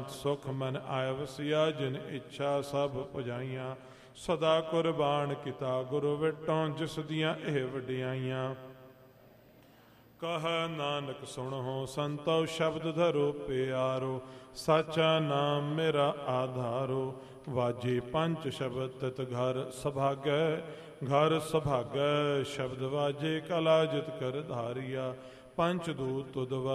ਸੁਖ ਮਨ ਆਇ ਵਸਿਆ ਜਿਨ ਇੱਛਾ ਸਭ ਪੁਜਾਈਆਂ। ਸਦਾ ਕੁਰਬਾਨ ਕੀਤਾ ਗੁਰੂ ਵਿਟੋਂ ਜਿਸ ਦੀਆਂ ਇਹ ਵਡਿਆਈਆਂ। ਕਹੈ ਨਾਨਕ ਸੁਣੋ ਸੰਤੋ ਸ਼ਬਦ ਧਰੋ ਪਿਆਰੋ। ਸਾਚਾ ਨਾਮ ਮੇਰਾ ਆਧਾਰੋ। ਵਾਜੇ ਪੰਚ ਸ਼ਬਦ ਤਿਤ ਘਰ ਸੁਭਾਗੈ। ਘਰ ਸੁਭਾਗੈ ਸ਼ਬਦ ਵਾਜੇ ਕਲਾ ਜਿਤ ਕਰ ਧਾਰਿਆ। ਪੰਚ ਦੂਤ ਤੁਧ